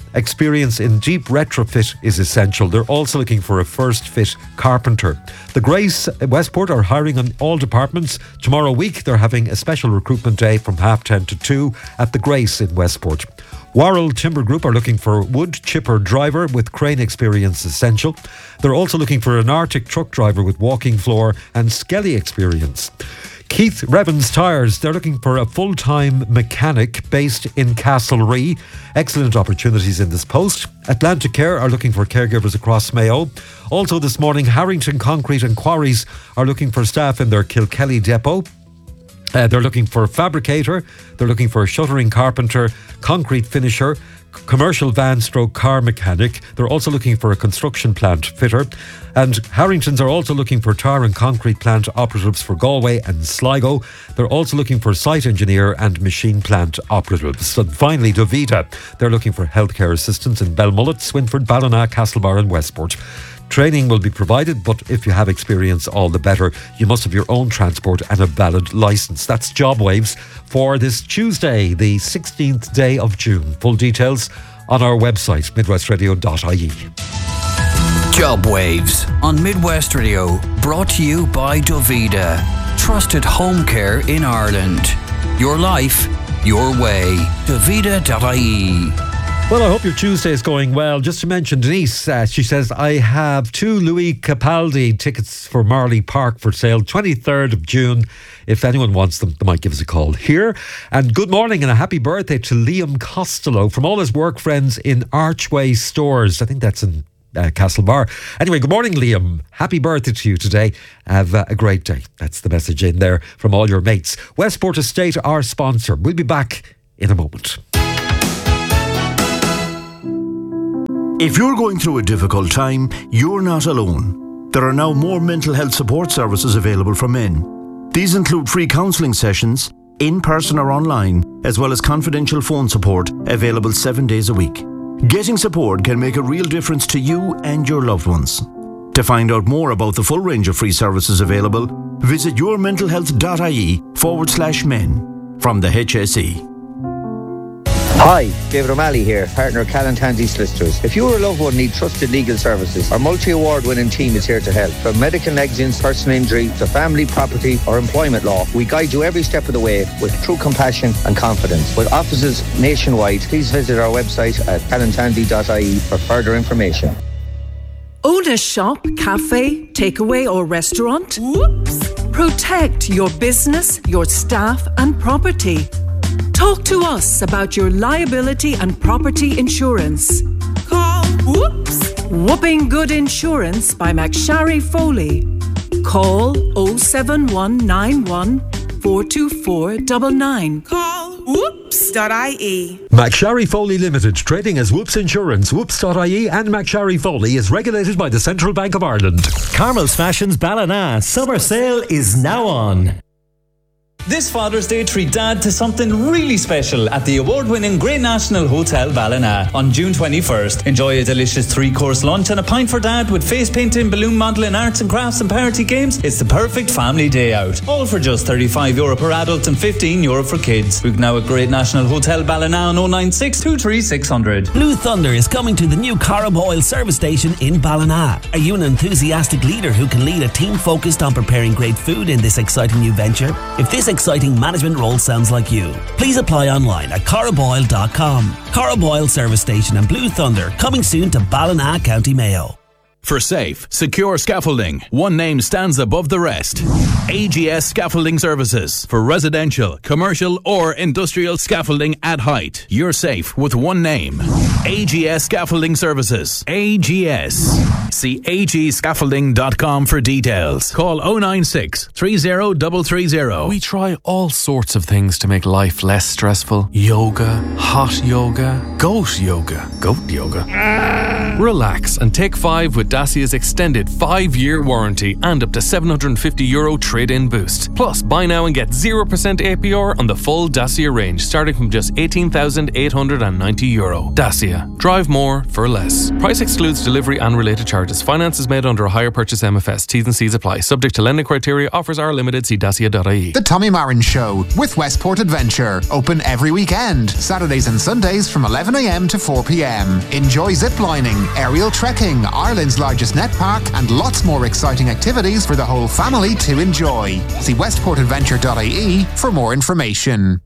experience in deep retrofit is essential. They're also looking for a first fit carpenter. The Grace Westport are hiring on all departments. Tomorrow week they're having a special recruitment day from half ten to two at the Grace in Westport. Warrell Timber Group are looking for wood chipper driver with crane experience essential. They're also looking for an Arctic truck driver with walking floor and Skelly experience. Keith Revens Tyres, they're looking for a full-time mechanic based in Castlerea. Excellent opportunities in this post. Atlantic Care are looking for caregivers across Mayo. Also this morning, Harrington Concrete and Quarries are looking for staff in their Kilkelly depot. Uh, they're looking for a fabricator, they're looking for a shuttering carpenter, concrete finisher, c- commercial van stroke car mechanic. They're also looking for a construction plant fitter. And Harringtons are also looking for tar and concrete plant operatives for Galway and Sligo. They're also looking for site engineer and machine plant operatives. And finally, Dovita, they're looking for healthcare assistants in Belmullet, Swinford, Ballina, Castlebar and Westport. Training will be provided, but if you have experience, all the better. You must have your own transport and a valid licence. That's Job Waves for this Tuesday, the sixteenth day of June. Full details on our website, midwest radio dot I E. Job Waves on Midwest Radio, brought to you by Dovida. Trusted home care in Ireland. Your life, your way. Dovida dot I E. Well, I hope your Tuesday is going well. Just to mention, Denise, uh, she says, I have two Louis Capaldi tickets for Marley Park for sale, twenty-third of June. If anyone wants them, they might give us a call here. And good morning and a happy birthday to Liam Costello from all his work friends in Archway Stores. I think that's in uh, Castlebar. Anyway, good morning, Liam. Happy birthday to you today. Have uh, a great day. That's the message in there from all your mates. Westport Estate, our sponsor. We'll be back in a moment. If you're going through a difficult time, you're not alone. There are now more mental health support services available for men. These include free counselling sessions, in person or online, as well as confidential phone support available seven days a week. Getting support can make a real difference to you and your loved ones. To find out more about the full range of free services available, visit yourmentalhealth.ie forward slash men from the H S E. Hi, David O'Malley here, partner of Callan Tansey Solicitors. If you or a loved one need trusted legal services, our multi-award winning team is here to help. From medical negligence, personal injury, to family, property or employment law, we guide you every step of the way with true compassion and confidence. With offices nationwide, please visit our website at callan tansey dot I E for further information. Own a shop, cafe, takeaway or restaurant? Whoops! Protect your business, your staff and property. Talk to us about your liability and property insurance. Call Whoops! Whooping Good Insurance by McSharry Foley. Call oh seven one nine one, four two four nine nine. Call whoops dot I E. McSharry Foley Limited, trading as Whoops Insurance. Whoops dot I E and McSharry Foley is regulated by the Central Bank of Ireland. Carmel's Fashions Ballina summer sale is now on. This Father's Day, treat Dad to something really special at the award-winning Great National Hotel Ballina on June twenty-first. Enjoy a delicious three-course lunch and a pint for Dad with face painting, balloon modelling, arts and crafts and party games. It's the perfect family day out. All for just thirty-five euro per adult and fifteen euro for kids. Book now at Great National Hotel Ballina on oh nine six, two three six zero zero. Blue Thunder is coming to the new Corrib Oil service station in Ballina. Are you an enthusiastic leader who can lead a team focused on preparing great food in this exciting new venture? If this exciting management role sounds like you, please apply online at corrib oil dot com. Corrib Oil Service Station and Blue Thunder coming soon to Ballina, County Mayo. For safe, secure scaffolding, one name stands above the rest. A G S Scaffolding Services. For residential, commercial or industrial scaffolding at height. You're safe with one name. A G S Scaffolding Services. A G S. See a g scaffolding dot com for details. Call oh nine six, three zero three three zero. We try all sorts of things to make life less stressful. Yoga, hot yoga, goat yoga, goat yoga. Relax and take five with Dacia's extended five-year warranty and up to seven hundred fifty euro trade-in boost. Plus, buy now and get zero percent A P R on the full Dacia range, starting from just eighteen thousand eight hundred ninety euro. Dacia. Drive more for less. Price excludes delivery and related charges. Finance is made under a hire purchase M F S. T's and C's apply. Subject to lending criteria. Offers are limited. See dacia dot I E. The Tommy Marin Show with Westport Adventure. Open every weekend. Saturdays and Sundays from eleven a m to four p m. Enjoy ziplining, aerial trekking, Ireland's largest net park, and lots more exciting activities for the whole family to enjoy. See westport adventure dot I E for more information.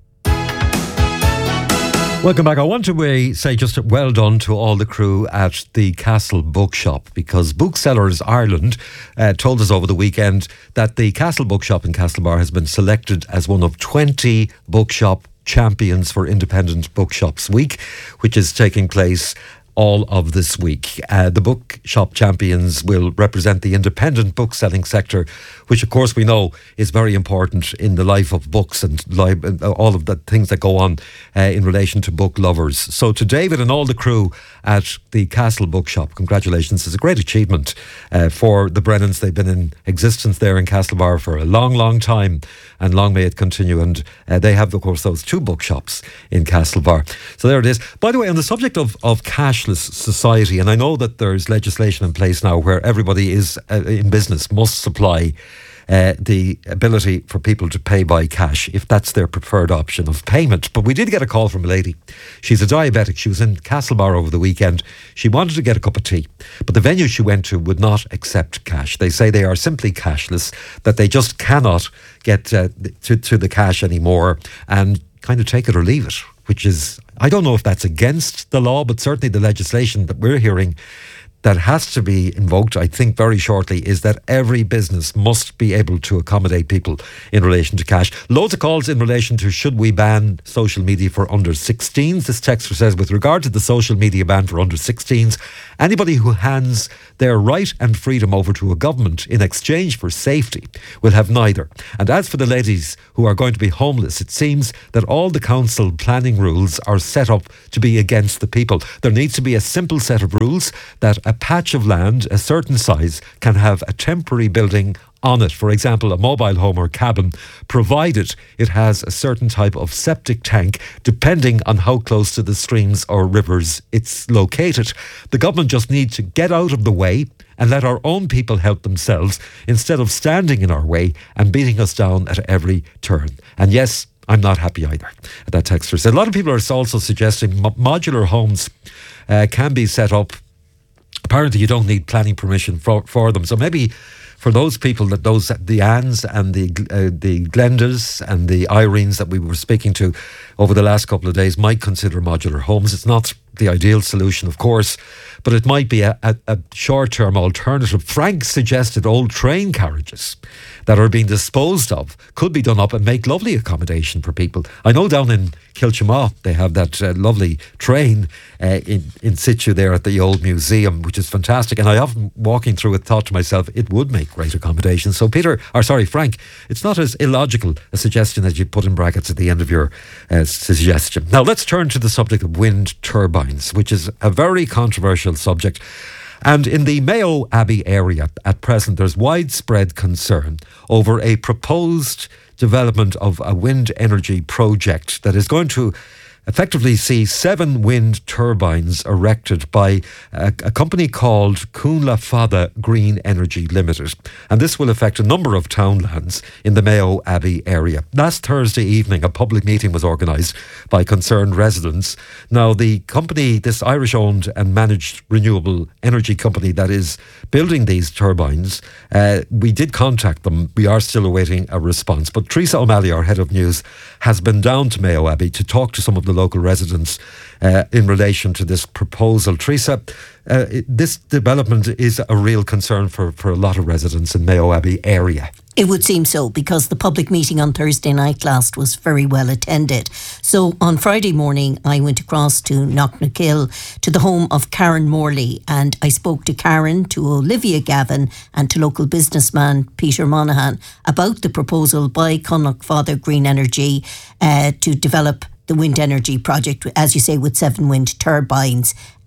Welcome back. I want to uh, say just well done to all the crew at the Castle Bookshop, because Booksellers Ireland uh, told us over the weekend that the Castle Bookshop in Castlebar has been selected as one of twenty bookshop champions for Independent Bookshops Week, which is taking place all of this week. Uh, the bookshop champions will represent the independent book selling sector, which of course we know is very important in the life of books and li- all of the things that go on uh, in relation to book lovers. So to David and all the crew at the Castle Bookshop, congratulations. It's a great achievement uh, for the Brennans. They've been in existence there in Castlebar for a long, long time, and long may it continue. And uh, they have, of course, those two bookshops in Castlebar. So there it is. By the way, on the subject of, of cashless society, and I know that there's legislation in place now where everybody is uh, in business must supply uh, the ability for people to pay by cash if that's their preferred option of payment. But we did get a call from a lady. She's a diabetic. She was in Castlebar over the weekend. She wanted to get a cup of tea, but the venue she went to would not accept cash. They say they are simply cashless, that they just cannot get uh, to, to the cash anymore and kind of take it or leave it, which is, I don't know if that's against the law, but certainly the legislation that we're hearing that has to be invoked, I think, very shortly, is that every business must be able to accommodate people in relation to cash. Loads of calls in relation to should we ban social media for under sixteens. This texter says, with regard to the social media ban for under sixteens, anybody who hands their right and freedom over to a government in exchange for safety will have neither. And as for the ladies who are going to be homeless, it seems that all the council planning rules are set up to be against the people. There needs to be a simple set of rules that a patch of land, a certain size, can have a temporary building on it, for example, a mobile home or cabin, provided it has a certain type of septic tank, depending on how close to the streams or rivers it's located. The government just needs to get out of the way and let our own people help themselves, instead of standing in our way and beating us down at every turn. And yes, I'm not happy either. That texter said. A lot of people are also suggesting mo- modular homes uh, can be set up. Apparently you don't need planning permission for, for them. So maybe for those people, that those the Anns and the uh, the Glendas and the Irenes that we were speaking to over the last couple of days might consider modular homes. It's not the ideal solution, of course, but it might be a, a, a short-term alternative. Frank suggested old train carriages that are being disposed of could be done up and make lovely accommodation for people. I know down in Kilchamaw they have that uh, lovely train uh, in, in situ there at the old museum, which is fantastic. And I often, walking through it, thought to myself, it would make great accommodation. So Peter, or sorry, Frank, it's not as illogical a suggestion as you put in brackets at the end of your uh, suggestion. Now let's turn to the subject of wind turbines, which is a very controversial subject. And in the Mayo Abbey area at present, there's widespread concern over a proposed development of a wind energy project that is going to effectively see seven wind turbines erected by a, a company called Cúnla Fada Green Energy Limited. And this will affect a number of townlands in the Mayo Abbey area. Last Thursday evening, a public meeting was organised by concerned residents. Now, the company, this Irish-owned and managed renewable energy company that is building these turbines, uh, we did contact them. We are still awaiting a response. But Teresa O'Malley, our head of news, has been down to Mayo Abbey to talk to some of the local residents uh, in relation to this proposal. Teresa, uh, this development is a real concern for, for a lot of residents in Mayo Abbey area. It would seem so, because the public meeting on Thursday night last was very well attended. So on Friday morning, I went across to Knocknakill to the home of Karen Morley, and I spoke to Karen, to Olivia Gavin and to local businessman Peter Monaghan about the proposal by Cúnla Fada Green Energy uh, to develop the wind energy project, as you say, with seven wind turbines.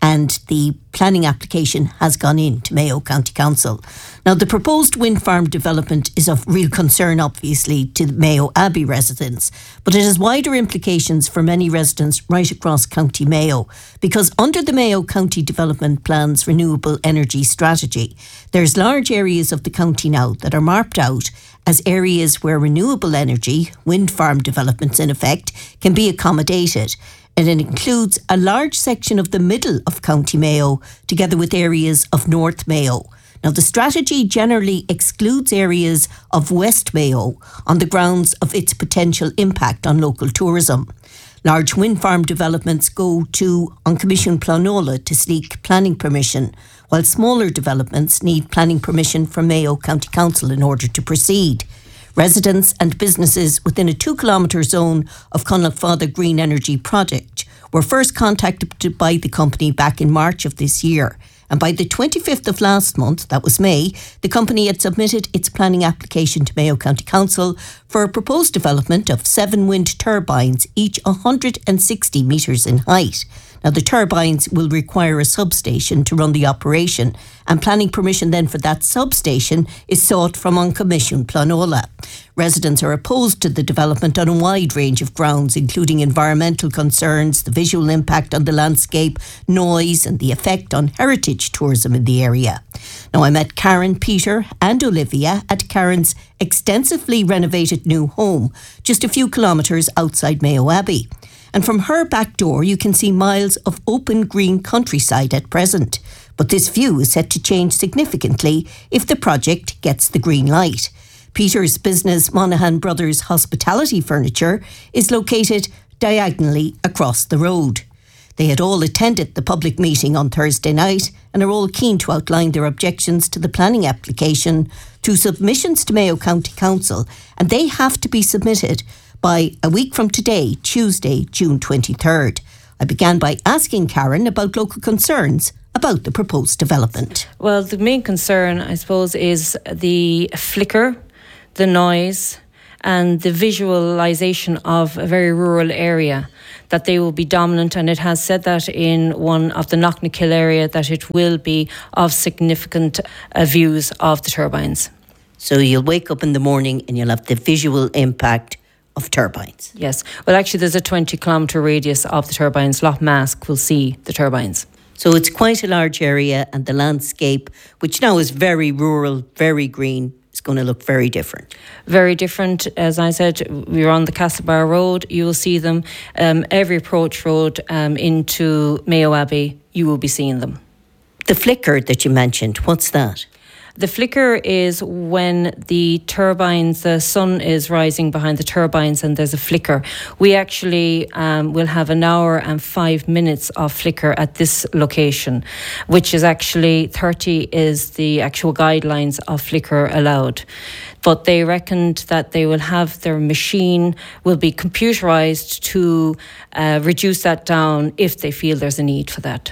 and the planning application has gone in to Mayo County Council. Now, the proposed wind farm development is of real concern, obviously, to the Mayo Abbey residents, but it has wider implications for many residents right across County Mayo, because under the Mayo County Development Plan's renewable energy strategy, there's large areas of the county now that are marked out as areas where renewable energy, wind farm developments in effect, can be accommodated. And it includes a large section of the middle of County Mayo, together with areas of North Mayo. Now, the strategy generally excludes areas of West Mayo on the grounds of its potential impact on local tourism. Large wind farm developments go to An Comisiún Pleanála to seek planning permission, while smaller developments need planning permission from Mayo County Council in order to proceed. Residents and businesses within a two kilometre zone of Conlough Green Energy Project were first contacted by the company back in March of this year. And by the twenty-fifth of last month, that was May, the company had submitted its planning application to Mayo County Council for a proposed development of seven wind turbines, each one hundred sixty metres in height. Now, the turbines will require a substation to run the operation, and planning permission then for that substation is sought from An Comisiún Pleanála. Residents are opposed to the development on a wide range of grounds, including environmental concerns, the visual impact on the landscape, noise, and the effect on heritage tourism in the area. Now, I met Karen, Peter, and Olivia at Karen's extensively renovated new home, just a few kilometres outside Mayo Abbey. And from her back door, you can see miles of open green countryside at present. But this view is set to change significantly if the project gets the green light. Peter's business, Monaghan Brothers Hospitality Furniture, is located diagonally across the road. They had all attended the public meeting on Thursday night and are all keen to outline their objections to the planning application through submissions to Mayo County Council, and they have to be submitted by a week from today, Tuesday, June twenty-third. I began by asking Karen about local concerns about the proposed development. Well, the main concern, I suppose, is the flicker, the noise, and the visualisation of a very rural area, that they will be dominant, and it has said that in one of the Knocknakill area that it will be of significant uh, views of the turbines. So you'll wake up in the morning and you'll have the visual impact of turbines. Yes. Well, actually, there's a twenty kilometre radius of the turbines. Loch Mask will see the turbines. So it's quite a large area, and the landscape, which now is very rural, very green, is going to look very different. Very different. As I said, we're on the Castlebar Road. You will see them. Um, every approach road um, into Mayo Abbey, you will be seeing them. The flicker that you mentioned, what's that? The flicker is when the turbines, the sun is rising behind the turbines and there's a flicker. We actually um, will have an hour and five minutes of flicker at this location, which is actually thirty is the actual guidelines of flicker allowed. But they reckoned that they will have their machine will be computerised to uh, reduce that down if they feel there's a need for that.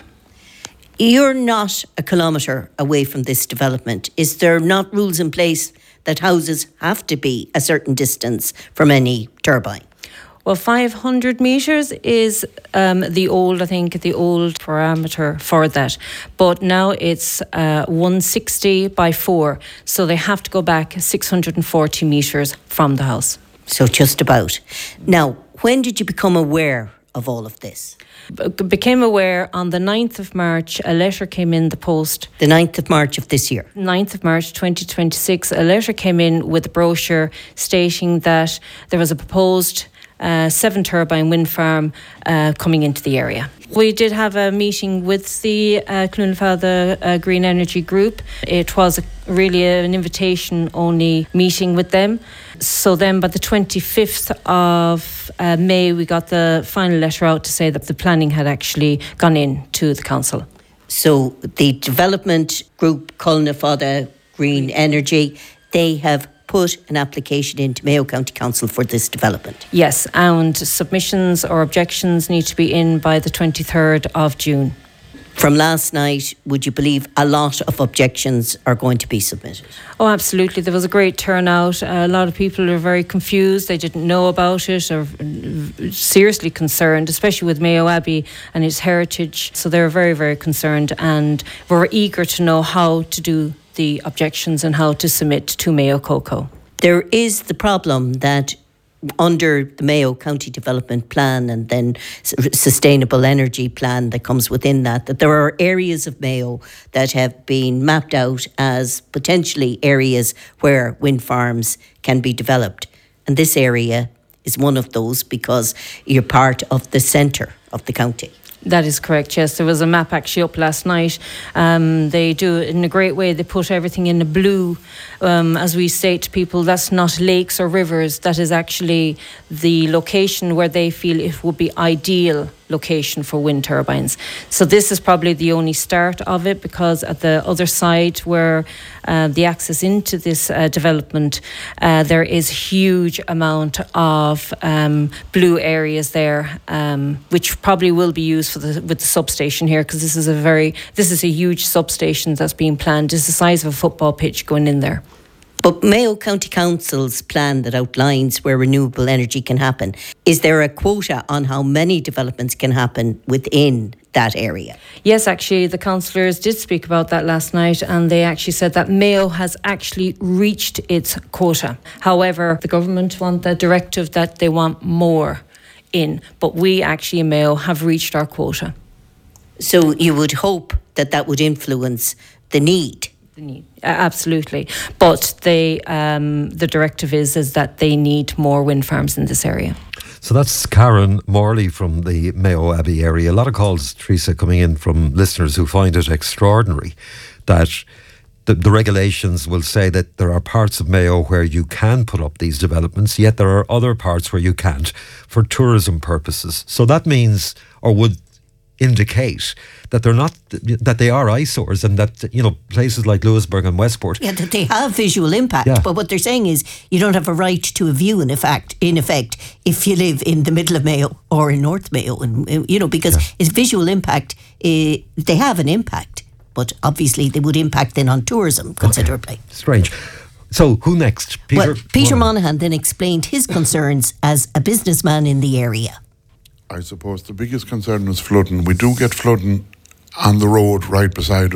You're not a kilometre away from this development. Is there not rules in place that houses have to be a certain distance from any turbine? Well, five hundred metres is um, the old, I think, the old parameter for that. But now it's uh, one hundred sixty by four. So they have to go back six hundred forty metres from the house. So just about. Now, when did you become aware of all of this? Became aware on the ninth of March. A letter came in the post. The ninth of March of this year? ninth of March twenty twenty-six. A letter came in with a brochure stating that there was a proposed uh, seven turbine wind farm uh, coming into the area. We did have a meeting with the uh, Clonafada uh, Green Energy Group. It was a, really an invitation only meeting with them. So then by the twenty-fifth of uh, May, we got the final letter out to say that the planning had actually gone in to the council. So the development group, Clonafada Green Energy, they have put an application into Mayo County Council for this development. Yes, and submissions or objections need to be in by the twenty-third of June. From last night, would you believe a lot of objections are going to be submitted? Oh, absolutely. There was a great turnout. Uh, a lot of people are very confused. They didn't know about it or seriously concerned, especially with Mayo Abbey and its heritage. So they're very, very concerned and were eager to know how to do the objections and how to submit to Mayo Coco. There is the problem that under the Mayo County Development Plan and then Sustainable Energy Plan that comes within that, that there are areas of Mayo that have been mapped out as potentially areas where wind farms can be developed. And this area is one of those because you're part of the centre of the county. That is correct, yes. There was a map actually up last night. Um, they do it in a great way. They put everything in the blue. Um, as we say to people, that's not lakes or rivers. That is actually the location where they feel it would be ideal location for wind turbines. So this is probably the only start of it, because at the other side where uh, the access into this uh, development, uh, there is huge amount of um, blue areas there, um, which probably will be used for the with the substation here, because this is a very this is a huge substation that's being planned. It's the size of a football pitch going in there. But Mayo County Council's plan that outlines where renewable energy can happen, is there a quota on how many developments can happen within that area? Yes, actually, the councillors did speak about that last night, and they actually said that Mayo has actually reached its quota. However, the government want the directive that they want more in, but we actually in Mayo have reached our quota. So you would hope that that would influence the need? The need. Uh, absolutely. But they, um, the directive is, is that they need more wind farms in this area. So that's Karen Morley from the Mayo Abbey area. A lot of calls, Teresa, coming in from listeners who find it extraordinary that the, the regulations will say that there are parts of Mayo where you can put up these developments, yet there are other parts where you can't for tourism purposes. So that means, or would indicate, that they're not, that they are eyesores, and that, you know, places like Lewisburg and Westport, yeah, that they have visual impact. Yeah. But what they're saying is you don't have a right to a view in effect, in effect, if you live in the middle of Mayo or in North Mayo, and you know, because yeah. it's visual impact. Uh, they have an impact, but obviously they would impact then on tourism considerably. Okay. Strange. So who next? Peter well, Peter Monaghan. Monaghan then explained his concerns as a businessman in the area. I suppose the biggest concern is flooding. We do get flooding on the road right beside us.